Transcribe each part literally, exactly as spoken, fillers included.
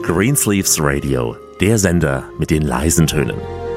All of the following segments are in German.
Greensleeves Radio, der Sender mit den leisen Tönen.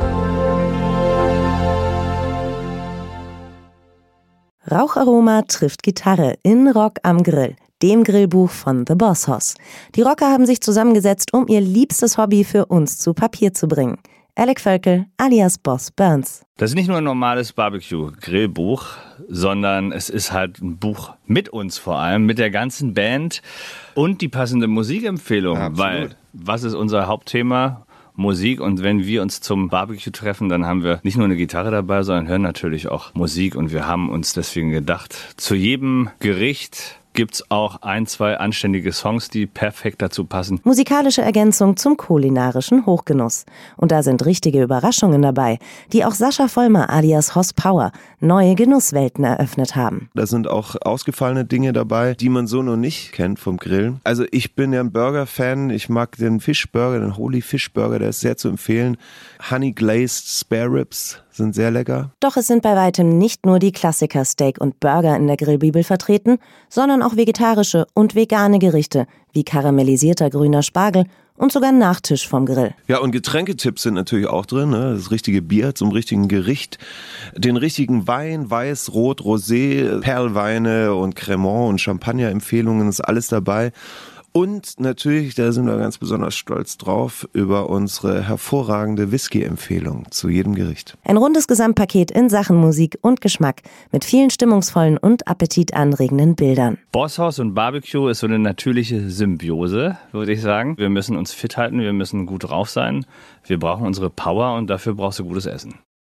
Raucharoma trifft Gitarre in Rock am Grill, dem Grillbuch von The Boss Hoss. Die Rocker haben sich zusammengesetzt, um ihr liebstes Hobby für uns zu Papier zu bringen. Alec Völkel alias Boss Burns. Das ist nicht nur ein normales Barbecue-Grillbuch, sondern es ist halt ein Buch mit uns vor allem, mit der ganzen Band und die passende Musikempfehlung. Absolut. Weil, was ist unser Hauptthema? Musik. Und wenn wir uns zum Barbecue treffen, dann haben wir nicht nur eine Gitarre dabei, sondern hören natürlich auch Musik. Und wir haben uns deswegen gedacht, zu jedem Gericht gibt's auch ein, zwei anständige Songs, die perfekt dazu passen. Musikalische Ergänzung zum kulinarischen Hochgenuss. Und da sind richtige Überraschungen dabei, die auch Sascha Vollmer alias Hoss Power neue Genusswelten eröffnet haben. Da sind auch ausgefallene Dinge dabei, die man so noch nicht kennt vom Grillen. Also ich bin ja ein Burger-Fan. Ich mag den Fischburger, den Holy Fish Burger, der ist sehr zu empfehlen. Honey Glazed Spare Ribs sind sehr lecker. Doch es sind bei weitem nicht nur die Klassiker Steak und Burger in der Grillbibel vertreten, sondern auch vegetarische und vegane Gerichte, wie karamellisierter grüner Spargel und sogar ein Nachtisch vom Grill. Ja, und Getränketipps sind natürlich auch drin, ne? Das richtige Bier zum richtigen Gericht, den richtigen Wein, Weiß, Rot, Rosé, Perlweine und Cremant und Champagner-Empfehlungen, ist alles dabei. Und natürlich, da sind wir ganz besonders stolz drauf, über unsere hervorragende Whisky-Empfehlung zu jedem Gericht. Ein rundes Gesamtpaket in Sachen Musik und Geschmack mit vielen stimmungsvollen und appetitanregenden Bildern. Boss Hoss und Barbecue ist so eine natürliche Symbiose, würde ich sagen. Wir müssen uns fit halten, wir müssen gut drauf sein, wir brauchen unsere Power und dafür brauchst du gutes Essen.